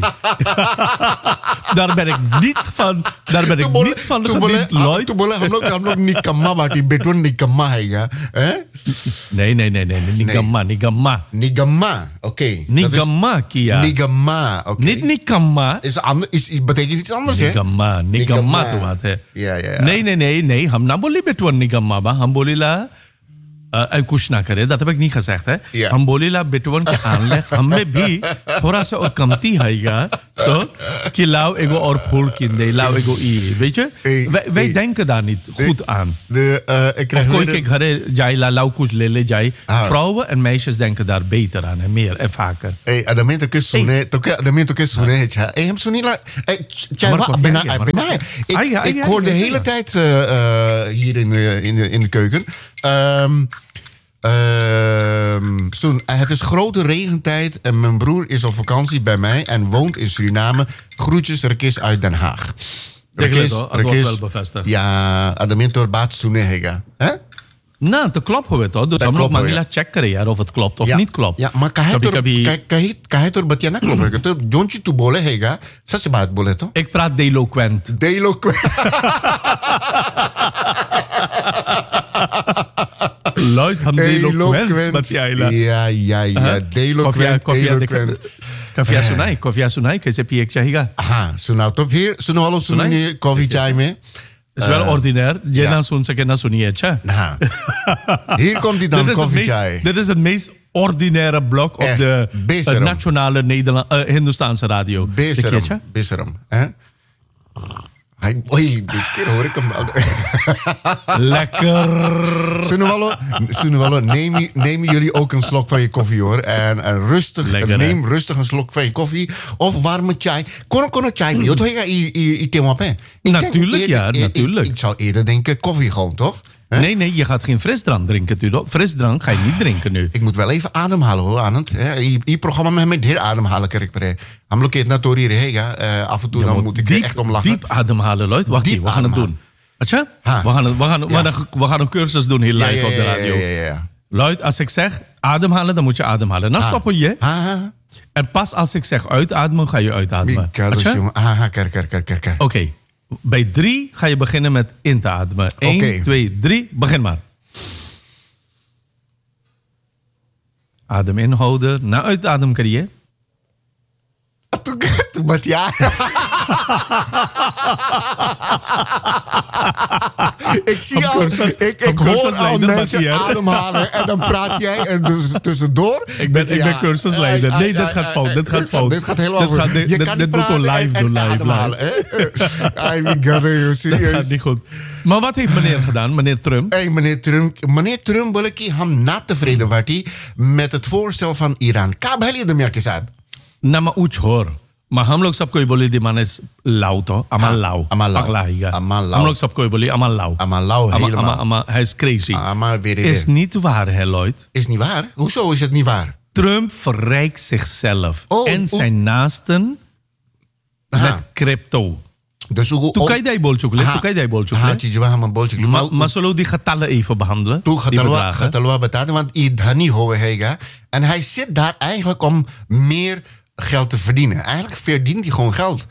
S2: Daar ben ik niet van. Daar ben ik
S1: bole,
S2: niet van
S1: gediend, Lloyd. Toen boleh हम लोग हम लोग निकम्मा बाटी बेटवन निकम्मा हैगा, hè?
S2: Nee, nee, nee, nee, nigamma, nigamma.
S1: Nigamma, oké. Okay.
S2: Nigamma, Kia.
S1: Nigamma, oké. Okay.
S2: Niet nikamma.
S1: Is ander, is, is betekent iets anders, hè?
S2: Nigamma, nigamma to wat, hè?
S1: Ja, ja, ja.
S2: Nee, nee, nee, nee. Ham naboli betuan nigamma ba, ham bolila. Uh, en kush na kare, dat heb ik niet gezegd, hè?
S1: Ja.
S2: हम बोलेला बेटवन के aanleg हमें भी थोड़ा सा और कमती हैगा तो कि लाओ एगो और फूल किंदे लाओ एगो ई weet je hey, wij, wij hey. denken daar niet goed
S1: de,
S2: aan
S1: de, uh, ik krijg
S2: of कोई के घरे जाए ला लाओ कुछ ले ले जाए ah. Vrouwen en meisjes denken daar beter aan en meer en vaker
S1: hey adamento que sune toque adamento que sune cha hey hem sune la cha wa bena bena ik ik hoor de hele tijd uh, uh, hier in de in de in de keuken um, Uh, Soen, het is grote regentijd en mijn broer is op vakantie bij mij en woont in Suriname. Groetjes, Rekis uit Den Haag.
S2: Rekis, het wordt wel bevestigd.
S1: Ja, adamentor baat Sunehega. Hè?
S2: Nou, dat klopt gewoon toch? Dus dan moet je checken ja, of het klopt of
S1: ja.
S2: niet klopt.
S1: Ja, maar kahit er batja na klopt. Don't you to bole hega? Sas baat bole to?
S2: Ik praat deloquent.
S1: Deloquent.
S2: Luid ham deloquent wat jij la.
S1: Ja, ja, ja. Deloquent. Deloquent.
S2: Kafia sunai, kafia sunai, kaise piye chahiga.
S1: Aha, sunau to phir suno walo sunni coffee chai mein.
S2: Het is wel uh, ordinair. Je na sun sake na suniye cha.
S1: Nou. Hier komt hij dan koffie chai.
S2: Dit is het meest ordinaire blok op de uh, nationale Nederland, uh, Hindoestaanse radio.
S1: Beseram. Beseram. Hè? Hij, oei, dit keer hoor ik hem al.
S2: Lekker.
S1: Sunewallo, Sunewallo, neem, neem jullie ook een slok van je koffie hoor. En, en rustig, Lekker, neem hè? rustig een slok van je koffie. Of warme chai. Kono kono chai. Je toch je i thema pe?
S2: Natuurlijk, ja, natuurlijk.
S1: Ik, ik zou eerder denken koffie gewoon, toch? Hè?
S2: Nee, nee, je gaat geen frisdrank drinken, Tudo. Frisdrank ga je niet drinken nu.
S1: Ik moet wel even ademhalen hoor, Anand. Je programma met mij heel ademhalen krijg ik. Ham lokeert naar Tori Rehega. Af en toe dan moet ik
S2: diep,
S1: er echt om lachen.
S2: Diep ademhalen, Lloyd. Wacht
S1: Diep
S2: hier, we gaan het doen. Atja? We gaan, we, gaan,
S1: Ja.
S2: we, gaan, we gaan een cursus doen hier live
S1: Ja, ja,
S2: op de
S1: ja,
S2: radio.
S1: ja, ja, ja.
S2: Lloyd, als ik zeg ademhalen, dan moet je ademhalen. Dan stoppen je.
S1: Ha, ha.
S2: En pas als ik zeg uitademen, ga je uitademen.
S1: Mikadus,
S2: Atja?
S1: jongen. Ah, ker, ker, ker, ker, ker.
S2: Oké. Okay. Bij drie ga je beginnen met in te ademen. Eén,
S1: Oké.
S2: twee, drie. Begin maar. Adem inhouden. Na uitadem kan je.
S1: Toen, toen wat ja. ik zie
S2: Op
S1: al,
S2: cursus-
S1: ik,
S2: op
S1: ik
S2: cursus
S1: hoor al
S2: leider,
S1: mensen
S2: Mathieu.
S1: ademhalen en dan praat jij er dus tussendoor.
S2: Ik ben, ik
S1: Ja.
S2: ben cursusleider.
S1: Ai,
S2: Nee,
S1: ai,
S2: dit
S1: ai,
S2: gaat
S1: ai,
S2: fout.
S1: ai,
S2: Dit gaat fout.
S1: Dit gaat helemaal
S2: Dit
S1: fout.
S2: gaat- dit-
S1: Je
S2: dit-
S1: kan
S2: dit
S1: niet
S2: doe ik al
S1: praten
S2: live
S1: en,
S2: doen,
S1: en
S2: live,
S1: ademhalen. hè? Ai, my god, joh,
S2: Dat
S1: serieus.
S2: gaat niet goed. Maar wat heeft meneer gedaan, meneer Trump?
S1: Hey, meneer Trump, meneer Trump wil ik hem na tevreden wordt hij met het voorstel van Iran. Kabel je de merkjes uit?
S2: Nou, maar uch hoor. Maar हम लोग सबको बोली दी माने लाउ तो अमा
S1: हाँ,
S2: लाउ
S1: अमा लाउ,
S2: पगला ही
S1: अमा लाउ।
S2: हम लोग सबको बोली अमा लाउ
S1: Amal lauw,
S2: अमा
S1: helemaal.
S2: अमा अमा hij is crazy
S1: Amal weer
S2: is niet waar, hè, Lloyd.
S1: Is niet waar? Hoezo is het niet waar?
S2: Trump verrijkt zichzelf
S1: Oh,
S2: en
S1: oh.
S2: zijn naasten
S1: Aha.
S2: met crypto.
S1: Dus hoe...
S2: Toen kan je die bolchuk le, toen kan je die bolchuk
S1: Ha,
S2: le.
S1: tijjwa hem een boltje.
S2: Maar maar zullen we die getallen even behandelen?
S1: Toen
S2: die
S1: getalwa,
S2: bedragen?
S1: getalwa betaald, want hij had niet horen hega. En hij zit daar eigenlijk om meer geld te verdienen. Eigenlijk verdient hij gewoon geld.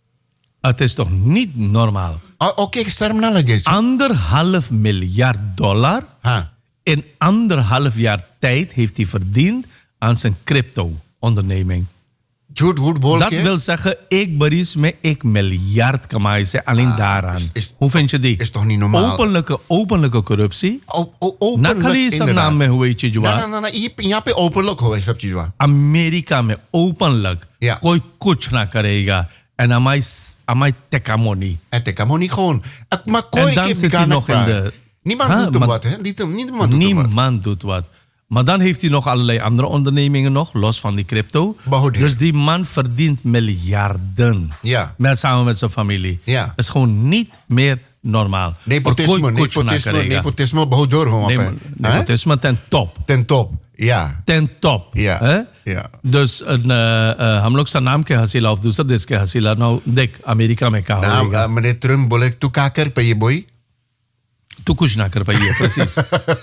S2: Het is toch niet normaal?
S1: Oh, Oké, okay, sterm naar de
S2: Anderhalf miljard dollar
S1: Ha.
S2: in anderhalf jaar tijd heeft hij verdiend aan zijn crypto-onderneming.
S1: Jude Wood
S2: Dat
S1: Bolke.
S2: wil zeggen, ik beries me ik miljard kamaai se alleen
S1: Ah,
S2: daaraan.
S1: is- is-
S2: Hoe vind je die?
S1: is toch niet normaal?
S2: Openlijke, openlijke corruptie.
S1: O- o- Openlijk,
S2: Nakali is een
S1: inderdaad.
S2: naam met hoe heet je
S1: Nee,
S2: jwa?
S1: nee, nee, nee. Je- Je hebt openlijk hoor, is dat tijjwa.
S2: Amerika में openlijk
S1: Ja.
S2: कोई कुछ ना करेगा en amai amai tekamoni.
S1: Het is helemaal niet gewoon. Ik- Maar kooi
S2: En dan
S1: ik
S2: zit hij nog in de-
S1: Niemand
S2: Ha,
S1: doet hem
S2: maar-
S1: wat, hè? Niet- Niemand doet hem wat.
S2: Niemand doet wat. Maar dan heeft hij nog allerlei andere ondernemingen nog, los van die crypto.
S1: Behoud je.
S2: Dus die man verdient miljarden.
S1: Ja.
S2: Met, samen met zijn familie.
S1: Ja.
S2: Dat is gewoon niet meer normaal.
S1: Nepotisme,
S2: Maar kooi kuch na
S1: nepotisme,
S2: karega.
S1: nepotisme, बहुत जोर हो वहाँ पे
S2: Ne- Nepotisme ten top.
S1: ten top, ja.
S2: ten top.
S1: Ja,
S2: hè?
S1: ja.
S2: Dus een, uh, uh, हम लोग सा नाम के हसीला of दूसरे देश के हसीला nou देख अमेरिका में क्या
S1: Nou,
S2: होएगा
S1: uh, meneer Trump बोले तू क्या कर पाइए boy?
S2: तू कुछ ना कर पाइए precies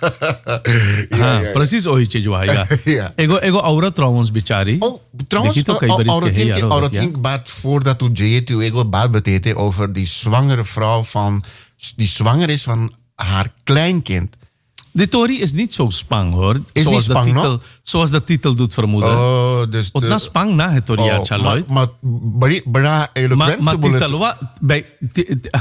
S2: हाँ precies वही चीज होएगा
S1: Ja.
S2: एगो एगो औरत trouwens बेचारी
S1: Oh, trouwens,
S2: देखी तो कई
S1: oh,
S2: बार
S1: oh,
S2: इसके है यार
S1: औरत
S2: औरत या
S1: ging baat voordat u jeet, u ego baat betete over die zwangere vrouw van, die zwanger is van haar kleinkind.
S2: de Tory is niet zo spang hoor
S1: Is
S2: zoals
S1: niet spang,
S2: de
S1: no?
S2: titel zoals de titel doet vermoeden
S1: Oh, dus
S2: want
S1: de-
S2: na spang na het Tory
S1: oh,
S2: ja
S1: maar, maar bari- bra
S2: Maar
S1: eloquent
S2: maar
S1: ze bolet.
S2: titel wa bij ti- ti-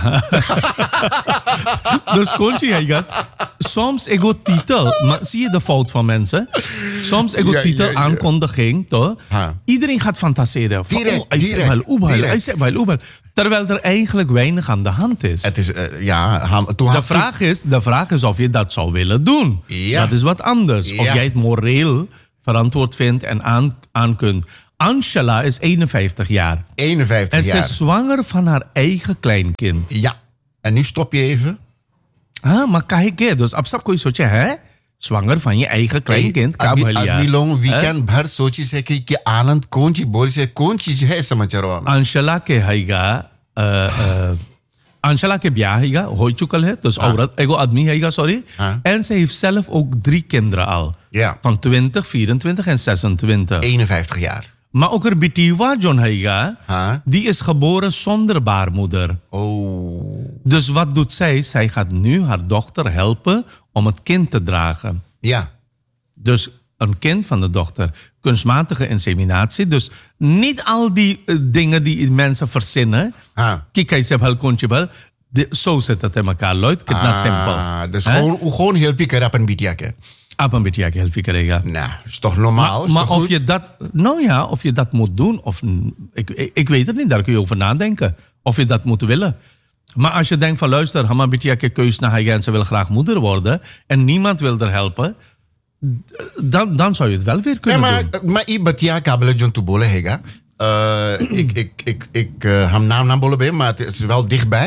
S2: dus kontje hij gaat soms ego titel maar zie je de fout van mensen soms ego
S1: Ja,
S2: titel
S1: ja, ja.
S2: aankondiging toch
S1: Ha.
S2: iedereen gaat fantaseren van,
S1: Direct,
S2: oh, hij zegt
S1: direct,
S2: wel oebel hij
S1: direct.
S2: zegt wel oebel terwijl er eigenlijk weinig aan de hand is.
S1: Het is, uh, ja, ham, toen
S2: De
S1: had-
S2: vraag, is, de vraag is of je dat zou willen doen.
S1: Ja.
S2: Dat is wat anders. Of
S1: Ja.
S2: jij het moreel verantwoord vindt en aan, aan kunt. Angela is eenenvijftig jaar.
S1: eenenvijftig
S2: En ze
S1: jaar.
S2: is zwanger van haar eigen kleinkind.
S1: Ja. En nu stop je even.
S2: Ah, maar kijk hè. Dus ab sab koi soche, hè? Zwanger van je eigen kleinkind.
S1: Hey,
S2: Kab
S1: आदमी
S2: hal
S1: आदमी
S2: ya.
S1: लोग वीकेंड भर सोची से कि कि आनंद कौन चीज बोल से कौन चीज है समाचारों में
S2: Angela के हैगा uh, uh, Angela के ब्याह हैगा हो चुकल है. Dus औरत एगो आदमी हैगा, sorry.
S1: हाँ.
S2: En ze heeft zelf ook drie kinderen al.
S1: Ja.
S2: Van twintig, vierentwintig en zesentwintig.
S1: eenenvijftig jaar.
S2: Maar ook er Bitiwa John Heiga,
S1: Ha?
S2: die is geboren zonder baarmoeder.
S1: Oh.
S2: Dus wat doet zij? Zij gaat nu haar dochter helpen om het kind te dragen.
S1: Ja.
S2: Dus een kind van de dochter, kunstmatige inseminatie. Dus niet al die uh, dingen die mensen verzinnen.
S1: Ha.
S2: Kijk, hij zegt wel, kontje wel. De- Zo zit het in elkaar, Lloyd. Het is simpel.
S1: Ah, dus
S2: Hè?
S1: gewoon, gewoon heel pikker op een bietjake.
S2: Ab een beetje help ik krijgen.
S1: Nou, is toch normaal?
S2: Maar,
S1: is
S2: maar
S1: toch
S2: of
S1: goed?
S2: je dat, nou ja, of je dat moet doen, of ik, ik, ik weet het niet, daar kun je over nadenken. Of je dat moet willen. Maar als je denkt van luister, Hama een beetje keus naar haar en ze wil graag moeder worden en niemand wil er helpen, dan, dan zou je het wel weer
S1: Nee,
S2: kunnen
S1: maar,
S2: doen.
S1: maar i batia kabele John Tubole hega. Uh, ik ik, ik, ik uh, ham naam naam bolle bij, maar het is wel dichtbij.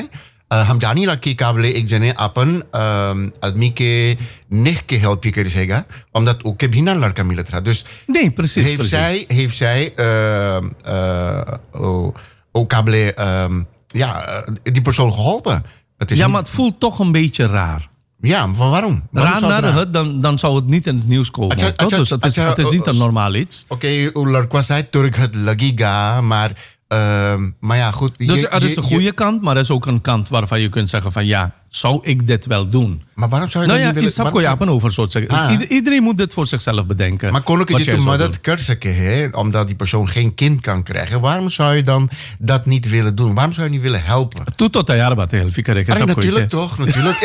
S1: uh, हम जानी ला कि काबले एक जने अपन uh, आदमी के नेक के help je kunnen zeggen, omdat ook heb hina लड़का मिलत रहा. Dus
S2: nee, precies.
S1: heeft
S2: precies.
S1: zij, heeft zij uh, uh, oh, ook kabbele, um, ja, die persoon geholpen. Het is
S2: ja,
S1: niet,
S2: maar het voelt toch een beetje raar.
S1: Ja, maar waarom? waarom
S2: raar
S1: zou het
S2: naar
S1: raar?
S2: het, dan, dan zou het niet in het nieuws komen.
S1: Atja,
S2: toch?
S1: atja,
S2: Dus het is,
S1: atja,
S2: het is niet een
S1: uh,
S2: normaal iets.
S1: Oké, okay, uw लड़का zei Turk het lagiga, maar, uh, maar ja, goed.
S2: Dus
S1: je,
S2: er is
S1: je,
S2: een goede je, kant, maar er is ook een kant waarvan je kunt zeggen van ja, zou ik dit wel doen?
S1: Maar waarom zou je
S2: nou
S1: dat
S2: ja,
S1: niet willen?
S2: Nou ja, ik over soort zeggen.
S1: Ah.
S2: Dus ieder, iedereen moet dit voor zichzelf bedenken.
S1: Maar kon ik je toen maar dat kursukken, hè? Omdat die persoon geen kind kan krijgen. Waarom zou je dan dat niet willen doen? Waarom zou je niet willen helpen?
S2: Toe tot de jaren wat heel fikir.
S1: Allee, natuurlijk toch, natuurlijk.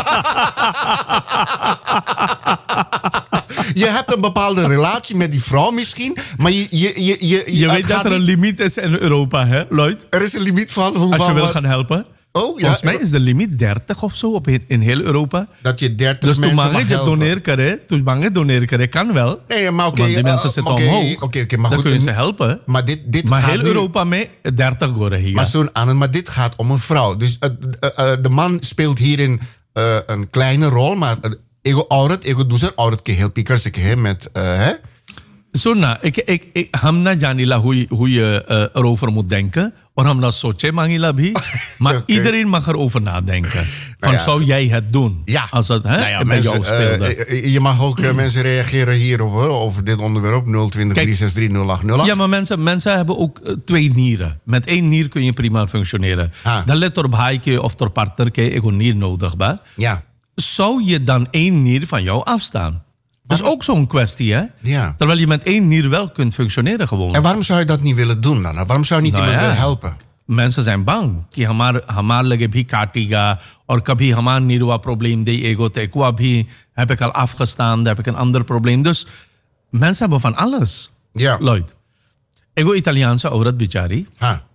S1: Je hebt een bepaalde relatie met die vrouw misschien, maar je... Je, je, je,
S2: je, je weet dat er een niet... limiet is in Europa, hè, Lloyd?
S1: Er is een limiet van... Hoe
S2: Als je
S1: van
S2: wil
S1: wat...
S2: gaan helpen.
S1: Oh, ja.
S2: Volgens mij is de limiet dertig of zo op in, in heel Europa.
S1: Dat je dertig
S2: dus
S1: mensen mag helpen.
S2: Dus toen doneer kare, toen mange doneer kare kan wel.
S1: Nee, maar oké.
S2: Okay, want die mensen
S1: uh,
S2: zitten
S1: okay,
S2: omhoog.
S1: Okay, okay, maar
S2: dan
S1: goed,
S2: kun je ze helpen.
S1: Maar, dit, dit
S2: maar
S1: gaat
S2: heel
S1: nu...
S2: Europa mee dertig gore hier.
S1: Maar, zo'n aan, maar dit gaat om een vrouw. Dus uh, uh, uh, de man speelt hierin uh, een kleine rol. Maar uh, ego auret, ego doet er auret ke heel pikers ke met... Uh, hè?
S2: Zo na, ik, ik, ik, हम ना जानिला hoe, hoe je uh, erover moet denken. और हम ना सोचे मांगिला भी. Maar okay. Iedereen mag erover nadenken. Van nou ja. Zou jij het doen?
S1: Ja.
S2: Als het hè,
S1: nou ja,
S2: bij
S1: mensen,
S2: jou speelde.
S1: Uh, je mag ook uh, mensen reageren hierop hoor, over dit onderwerp. nul twintig drie zes drie nul acht nul acht.
S2: Ja, maar mensen, mensen hebben ook uh, twee nieren. Met één nier kun je prima functioneren. Dan let door bhaike of door partnerke ik een nier nodig ba.
S1: Ja.
S2: Zou je dan één nier van jou afstaan? Dat is ook zo'n kwestie, hè?
S1: Ja.
S2: Terwijl je met één nier wel kunt functioneren gewoon.
S1: En waarom zou je dat niet willen doen dan? Waarom zou je niet nou iemand ja. willen helpen?
S2: Mensen zijn bang कि हमार हमार लगे भी काटेगा और कभी हमार निरवा probleem de ego te qua भी heb ik al afgestaan, heb ik een ander probleem. Dus mensen hebben van alles.
S1: Ja.
S2: Lloyd. Ego Italiaanse aurat bichari.
S1: Ha.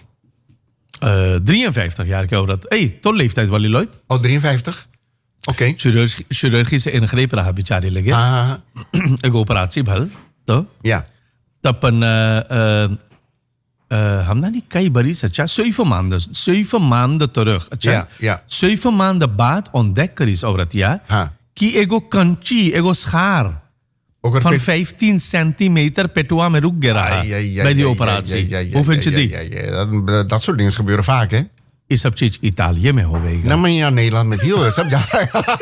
S2: Uh, drieënvijftig jaar aurat. Hey, tot leeftijd wali Lloyd.
S1: Oh, drieënvijftig? Oké. Okay.
S2: Chirurg, chirurgische ingreep raha bichari lege.
S1: Ah.
S2: Ego operatie bhal. To?
S1: Ja.
S2: Tapan uh, uh, Uh, हमने नहीं कई बरिस अच्छा zeven maanden zeven maanden terug अच्छा
S1: ja, ja.
S2: zeven maanden baad ontdek er is औरत ja
S1: ha.
S2: कि एगो कंची एगो schaar van pet... vijftien centimeter petua में रुक गया है bij die operatie. Hoe vind je die?
S1: Ja, ja, ja. Dat, dat soort dingen gebeuren vaak, hè?
S2: ये सब चीज Italië में होवेगा.
S1: Nou, maar ja, Nederland met heel सब ja.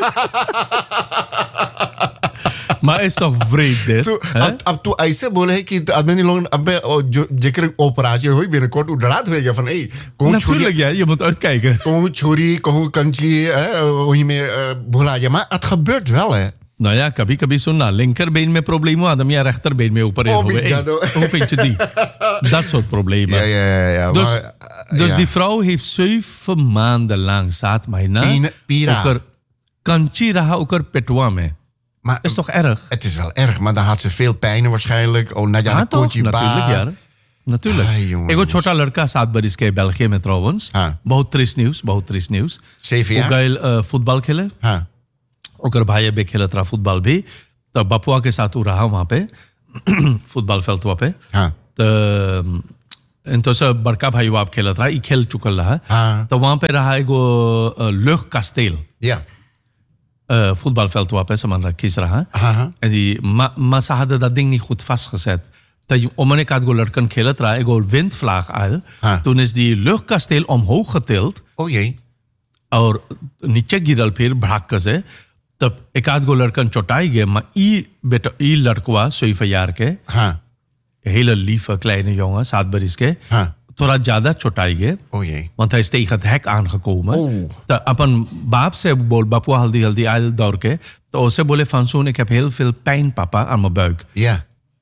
S2: Maar is toch vreemd dit?
S1: तो अब अब तो ऐसे बोले है कि आदमी लोग अब जो जेकर ऑपरेशन हुई binnenkort उड़ात हो गया van hey कहूं
S2: Natuurlijk ja, je moet uitkijken.
S1: कहूं छोरी कहूं कंची वही में भुला जाए maar het gebeurt wel hè.
S2: Nou ja, कभी कभी सुनना linkerbeen में probleem हो आदमी या rechterbeen में ऊपर
S1: oh,
S2: hey, hoe vind je die? Dat soort problemen.
S1: Ja, ja, ja, ja.
S2: Dus,
S1: maar, uh,
S2: dus
S1: ja.
S2: die vrouw heeft zeven maanden lang saat mij na.
S1: Pira.
S2: Kanchi raha oker petwa में.
S1: Maar
S2: is toch erg?
S1: Het is wel erg, maar dan had ze veel pijn waarschijnlijk. Oh, Nadja,
S2: ja, toch? Natuurlijk,
S1: ja.
S2: Natuurlijk. एक छोटा लड़का सात बरिस के बेल्जियम में trouwens.
S1: हाँ.
S2: बहुत ट्रिस्ट न्यूज, बहुत ट्रिस्ट न्यूज.
S1: Zeven jaar?
S2: वो गए फुटबॉल खेले.
S1: हाँ.
S2: ओकर भाई बे खेलत रहा फुटबॉल भी. तो बपुआ के साथ वो रहा वहाँ पे फुटबॉल फेल्ट वहाँ पे.
S1: हाँ.
S2: तो Intussen बड़का भाई वो आप खेलत रहा. ये खेल चुकल रहा.
S1: हाँ.
S2: तो वहाँ पे रहा एगो luchtkasteel.
S1: Ja.
S2: Uh, voetbalveld waar ze man kies raha.
S1: Aha.
S2: En die ma, maar ze hadden dat ding niet goed vastgezet. Dat om een had golerken खेलत रहा एगो windvlaag al.
S1: हाँ.
S2: Toen is die luchtkasteel omhoog getild.
S1: Oh jee.
S2: और नीचे गिरल फिर भाग से तब एक आध गो लड़कन चोटाई गए maar ई बेटा ई लड़कवा zeven jaar के.
S1: हाँ.
S2: hele lieve kleine jongen saatberiske.
S1: हाँ.
S2: थोड़ा ज्यादा चोटाई गए.
S1: Oh jee.
S2: Want hij is tegen het hek aangekomen.
S1: Oh.
S2: तो अपन बाप से बोल बापू हल्दी हल्दी आयल दौड़ के तो उसे बोले Fansoon ik heb heel veel pijn papa aan mijn buik.
S1: Ja.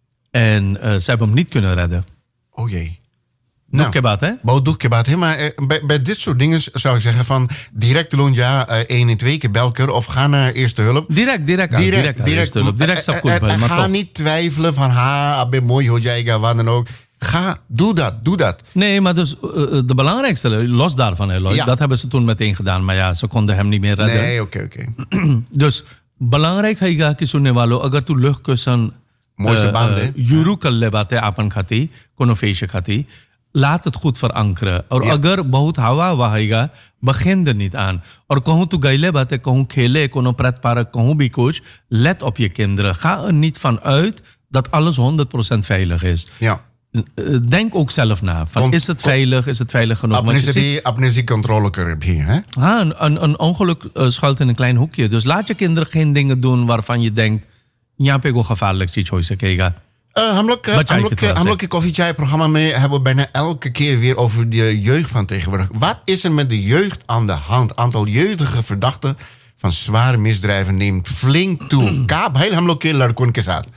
S2: En uh, ze hebben hem niet kunnen redden.
S1: Oh jee.
S2: Nou, doekkebaat hè?
S1: Bouw doekkebaat hè, maar uh, bij, bij dit soort dingen zou ik zeggen van direct doen ja uh, één en twee keer belker of ga naar eerste hulp.
S2: Direct, direct, aan, direct, direct, direct, eerste hulp. Direct
S1: uh, uh, uh, uh, ga
S2: toch.
S1: niet twijfelen van ha, abe mooi ho jaiga, wat dan ook. Ga, doe dat, doe dat.
S2: Nee, maar dus uh, de belangrijkste, los daarvan, hè, Lloyd, ja. Dat hebben ze toen meteen gedaan. Maar ja, ze konden hem niet meer redden.
S1: Nee, oké, okay, oké. Okay.
S2: Dus belangrijk है कि कि सुनने वालों अगर तू लुह क्वेश्चन
S1: मोर से बांध दे
S2: यूरू कर ले बातें आपन खाती कोनो फेश खाती laat het goed verankeren. और
S1: Ja.
S2: अगर बहुत हवा वहाएगा begin er niet aan. और कहूँ तू गईले बात है कहूँ खेले कोनो pretpark कहूँ भी कुछ let op je kinderen. Ga er niet van uit dat alles honderd procent veilig is.
S1: Ja.
S2: Uh, Denk ook zelf na. Van,
S1: Want-
S2: is het veilig? Is het veilig genoeg? Want
S1: Apne
S2: je
S1: se
S2: ziet-
S1: die, apne se controle kunnen hier, hè?
S2: Ah, een, een, een ongeluk uh, schuilt in een klein hoekje. Dus laat je kinderen geen dingen doen waarvan je denkt... Ja, pego gevaarlijk, die choice kega.
S1: Uh, हम लोग
S2: Wat jij
S1: हम लोग
S2: het wel
S1: हम लोग के कॉफी चाय programma mee hebben we bijna elke keer weer over de jeugd van tegenwoordig. Wat is er met de jeugd aan de hand? Aantal jeugdige verdachten van zware misdrijven neemt flink toe. Kaap heel हम लोग के लड़कों के साथ.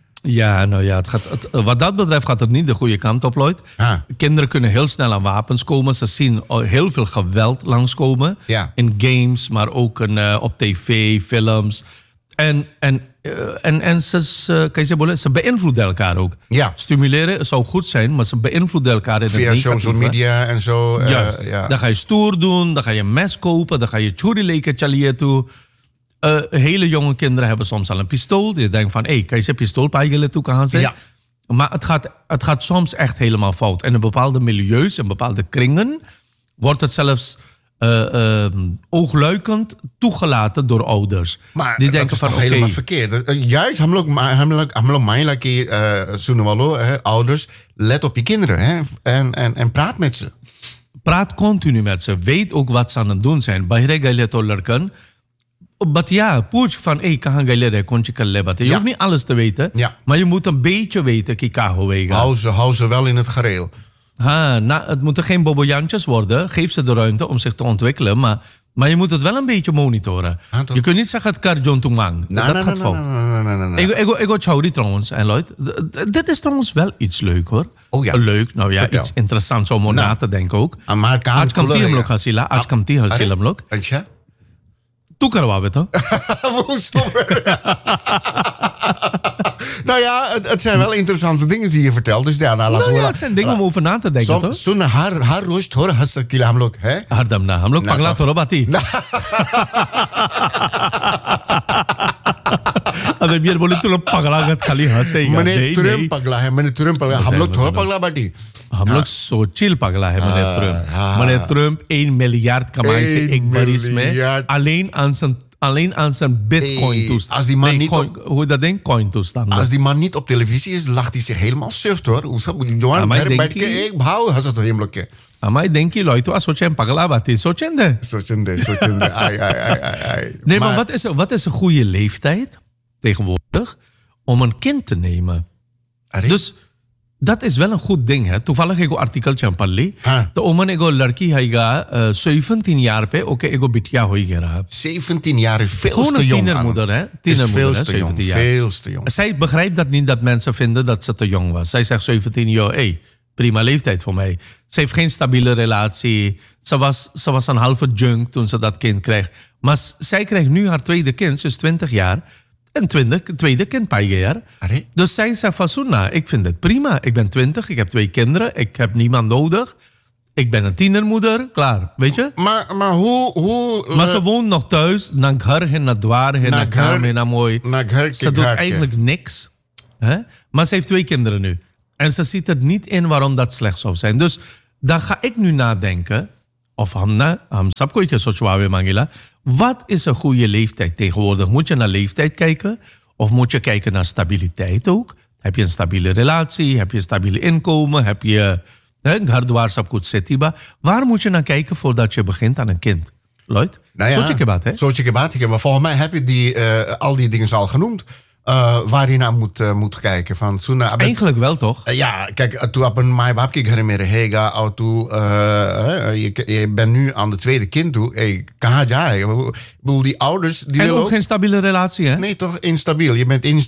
S2: Ja, nou ja, het gaat, het, wat dat betreft gaat het niet de goede kant op, Lloyd.
S1: Ah.
S2: Kinderen kunnen heel snel aan wapens komen. Ze zien al heel veel geweld langskomen.
S1: Ja.
S2: In games, maar ook in, uh, op tv, films. En, en, uh, en, en ze, ze, kan je zeggen, ze beïnvloeden elkaar ook.
S1: Ja.
S2: Stimuleren zou goed zijn, maar ze beïnvloeden elkaar in
S1: Via
S2: het negatieve.
S1: social media en zo. uh,
S2: Juist.
S1: ja.
S2: Dan ga je stoer doen, dan ga je een mes kopen, dan ga je churi leken chalie toe. Uh, hele jonge kinderen hebben soms al een pistool. Die denken van, hé, hey, kan je een pistool bij toe gaan zijn?
S1: Ja.
S2: Maar het gaat, het gaat soms echt helemaal fout. En in bepaalde milieus, in bepaalde kringen... wordt het zelfs uh, uh, oogluikend toegelaten door ouders.
S1: Maar
S2: die
S1: dat
S2: denken
S1: is
S2: van,
S1: toch
S2: oké,
S1: helemaal verkeerd. Uh, Juist, हम लोग हम लोग हम लोग माइला के uh, सुनने वालों hè, ouders, let op je kinderen hè, en, en, en praat met ze.
S2: praat continu met ze. Weet ook wat ze aan het doen zijn. Bahire gaile to ladkan. But ja, poets van, hey, kahan gaile re, kon je kalle bate. Je
S1: Ja.
S2: hoeft niet alles te weten,
S1: Ja.
S2: maar je moet een beetje weten, kikaho wega.
S1: Hou ze, hou ze wel in het gareel.
S2: Ha, nou, het moeten geen bobojantjes worden. Geef ze de ruimte om zich te ontwikkelen, maar, maar je moet het wel een beetje monitoren.
S1: Ah, toch?
S2: je kunt niet zeggen, het karjon tumang.
S1: Nou,
S2: Dat
S1: nou,
S2: gaat
S1: nou,
S2: fout.
S1: nou, nou, nou, nou, nou.
S2: Ik, ik, ik, ik Chauri trouwens, en Lloyd. D- d- Dit is trouwens wel iets leuk hoor.
S1: Oh ja.
S2: Leuk, nou ja,
S1: Vertel.
S2: iets interessants om
S1: Nou.
S2: na te denken ook.
S1: Ah, maar kan
S2: Aaj kam
S1: cool,
S2: ti हम
S1: ja.
S2: लोग हसीला आज कम ती हसीला हम लोग
S1: अच्छा?
S2: तू करवा बेटा
S1: Hoezo? Nou ja, het, het zijn wel interessante dingen die je vertelt. Dus ja, nou, laten
S2: nou
S1: we...
S2: ja, het zijn dingen om over na te denken toch?
S1: Som, सुन हर हर रोज थोड़ा हंस किला हम लोग है
S2: हरदम ना हम लोग
S1: ना,
S2: पगला
S1: तो-
S2: थोड़ा बाती अरे बियर बोले तू लोग पगलागत खाली हंसेगा
S1: मैंने
S2: नहीं
S1: तुरंत
S2: नहीं
S1: पगला है मैंने तुरंत पगला हम
S2: है,
S1: लोग
S2: बस
S1: थोड़ा
S2: है।
S1: पगला बाटी
S2: हम लोग सोचिल पगला है meneer Trump
S1: हाँ।
S2: meneer Trump één miljard kamaai ze
S1: één
S2: ik baris में
S1: miljard.
S2: alleen aan zijn alleen aan zijn bitcoin
S1: Hey,
S2: toestand
S1: als die man
S2: nee,
S1: niet
S2: coin, hoe dat ding coin toestanden
S1: als die man niet op televisie is lacht hij zich helemaal suf hoor hoe zou je
S2: Ah, maar
S1: घर
S2: denk
S1: बैठ के
S2: je-
S1: एक भाव हंसत हम लोग के
S2: Amai denk je Lloyd, als je een pagla baती सोचेंगे
S1: सोचंदे सोचंदे ai ai ai ai ai
S2: Nee, maar, wat, is, wat is een goede leeftijd tegenwoordig om een kind te nemen?
S1: अरे
S2: Dus dat is wel een goed ding. Hè? Toevallig ik een artikel champalli.
S1: हाँ.
S2: तो ओमन एगो लड़की हैगा uh, zeventien jaar पे ओके एगो बिटिया होई गया
S1: zeventien jaar is veel
S2: Gewoon
S1: te
S2: een
S1: jong
S2: tienermoeder, hè?
S1: is
S2: Tienermoeder,
S1: veel
S2: hè?
S1: te jong
S2: zeventien jaar.
S1: veel te jong
S2: Zij begrijpt dat niet dat mensen vinden dat ze te jong was. Zij zegt zeventien jaar, hey, prima leeftijd voor mij. Ze heeft geen stabiele relatie. Ze was, ze was een halve junk toen ze dat kind kreeg. Maar s- zij krijgt nu haar tweede kind, ze is twintig jaar. Een twintig, tweede kind per jaar.
S1: Arre.
S2: Dus zij zegt van Suna, ik vind het prima. Ik ben twintig, ik heb twee kinderen, ik heb niemand nodig. Ik ben een tienermoeder, klaar, weet je?
S1: maar maar hoe hoe
S2: Maar
S1: eh,
S2: ze woont nog thuis, naar ghar hen, naar dwaar hen,
S1: Naar
S2: naar
S1: ghar-
S2: kamer hen, naar mooi.
S1: naar ghar
S2: Ze
S1: ke
S2: doet
S1: ghar ke.
S2: eigenlijk niks. Hè? Maar ze heeft twee kinderen nu. En ze ziet het niet in waarom dat slecht zou zijn. Dus dan ga ik nu nadenken, of hamna, ham sabko ik sochwawe mangila. Wat is een goede leeftijd tegenwoordig? Moet je naar leeftijd kijken? Of moet je kijken naar stabiliteit ook? Heb je een stabiele relatie? Heb je een stabiele inkomen? Heb je Gardwaar Sabkut Setiba? Waar moet je naar kijken voordat je begint aan een kind? Lloyd?
S1: nou ja,
S2: Soortje kebaat, hè?
S1: Soortje kebaat, maar volgens mij heb je die, eh, al die dingen al genoemd. Uh, waar je naar moet, uh, moet kijken. Van, Suna, abet-
S2: Eigenlijk wel, toch?
S1: Uh, ja, kijk, toen op een mij babke घर में रहेगा और तू uh, je, je bent nu aan de tweede kind toe. Hey, kहाँ जाएगा? Ik bedoel, die ouders die
S2: En
S1: willen
S2: ook
S1: ook...
S2: geen stabiele relatie, hè?
S1: Nee, toch instabiel. Je bent instabiel.